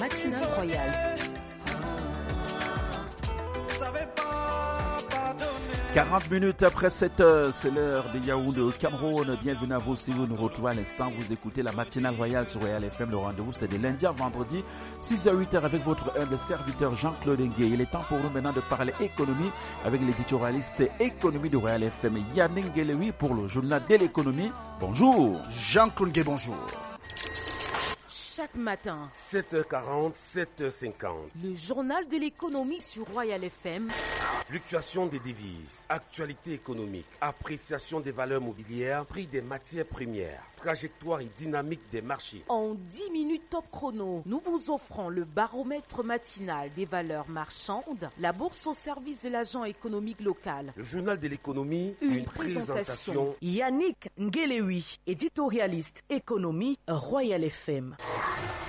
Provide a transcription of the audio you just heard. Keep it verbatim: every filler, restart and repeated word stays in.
matinale royale. quarante minutes après sept heures, c'est l'heure de Yaoundé au Cameroun. Bienvenue à vous si vous nous retrouvez à l'instant. Vous écoutez la matinale royale sur Royal F M. Le rendez-vous, c'est de lundi à vendredi, six heures huit heures avec votre humble serviteur Jean-Claude Ngué. Il est temps pour nous maintenant de parler économie avec l'éditorialiste économie de Royal F M, Yannick Ngelewi, pour le journal de l'économie. Bonjour. Jean-Claude Ngué, bonjour. Chaque matin, sept heures quarante, sept heures cinquante. Le journal de l'économie sur Royal F M. Fluctuation des devises, actualité économique, appréciation des valeurs mobilières, prix des matières premières, trajectoire et dynamique des marchés. En dix minutes top chrono, nous vous offrons le baromètre matinal des valeurs marchandes, la bourse au service de l'agent économique local. Le journal de l'économie, une, une présentation. présentation. Yannick Ngelewi, éditorialiste économie Royal F M.